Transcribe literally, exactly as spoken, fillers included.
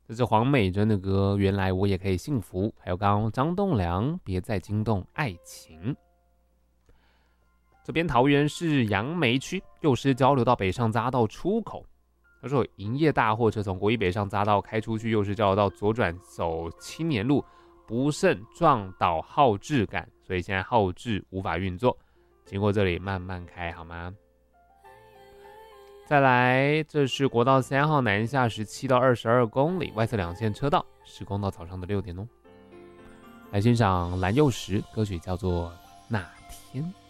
这是黄美珍的歌《原来我也可以幸福》，还有刚刚张栋梁《别再惊动爱情》。这边桃园市杨梅区幼师交流道北上匝道出口，他说营业大货车从国一北上匝道开出去，幼师交流道左转走青年路，不慎撞倒号志杆，所以现在号志无法运作，经过这里慢慢开好吗？再来，这是国道三号南下十七到二十二公里，外侧两线车道施工到早上的六点哦。来欣赏蓝又时歌曲叫做《那天》。